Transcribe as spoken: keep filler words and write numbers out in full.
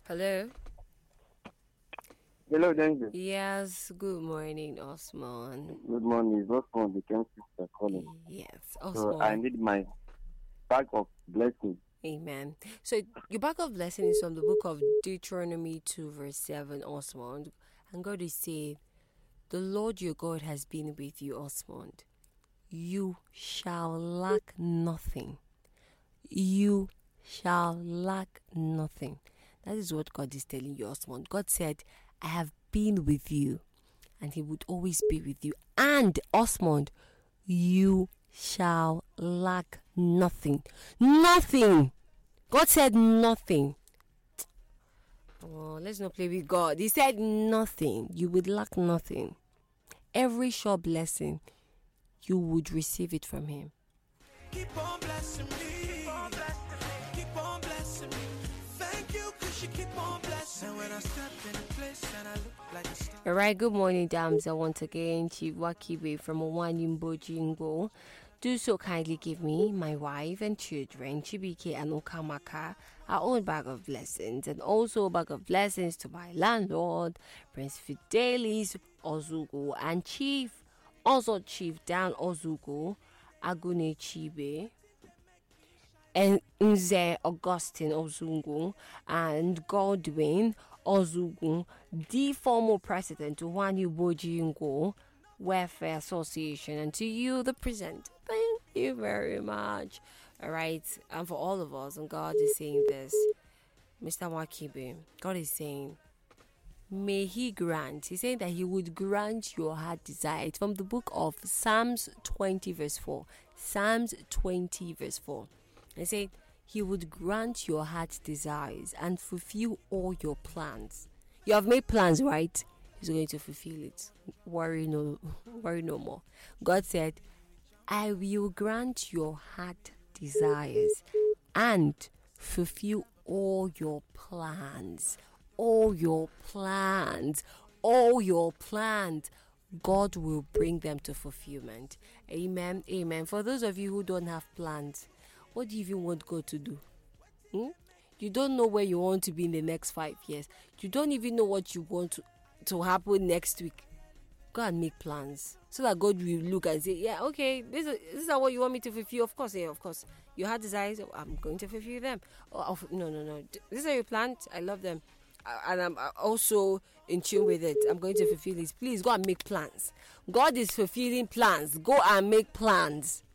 Hello? Hello, Danger. Yes, good morning, Osman. Good morning. It's Osman, the Kensington calling. Yes, So I Osman. need my bag of blessings. Amen. So your bag of blessing is from the book of Deuteronomy two, verse seven, Osman. And God is saying, the Lord your God has been with you, Osman. You shall lack nothing. You shall lack nothing. That is what God is telling you, Osman. God said, I have been with you, and He would always be with you. And, Osman, you shall lack nothing. Nothing. God said nothing. Oh, let's not play with God. He said nothing. You would lack nothing. Every sure blessing, you would receive it from Him. Keep on blessing me. Keep on blessing me. Keep on blessing me. Thank you, cause you keep on blessing. And when I step in a place and I look like a star. Alright, good morning, Damsa. Once again, Chief Wakibe from Owanimbo Jingo. Do so kindly give me, my wife and children, Chibike and Okamaka, our own bag of blessings, and also a bag of blessings to my landlord, Prince Fidelis Ozugo, and Chief, also Chief Dan Ozugo, Agune Chibe, and Nze Augustine Ozungu, and Godwin Ozugu, the former president of Wani Bojingo Welfare Association, and to you, the presenter. Thank you very much. All right, and for all of us, and God is saying this, Mister Wakibe, God is saying, may He grant. He's saying that He would grant your heart desire. It's from the book of Psalms twenty, verse four. Psalms twenty, verse four. He said He would grant your heart desires and fulfill all your plans. You have made plans, right? He's going to fulfill it. Worry no, worry no more. God said, I will grant your heart desires and fulfill all your plans. All your plans. All your plans. God will bring them to fulfillment. Amen. Amen. For those of you who don't have plans, what do you even want God to do? Hmm? You don't know where you want to be in the next five years. You don't even know what you want to, to happen next week. Go and make plans so that God will look and say, yeah, okay, this is, this is what you want me to fulfill. Of course, yeah, of course. You had desires, oh, I'm going to fulfill them. Oh, oh, no, no, no. These are your plans. I love them. Uh, and I'm also in tune with it. I'm going to fulfill this. Please go and make plans. God is fulfilling plans. Go and make plans.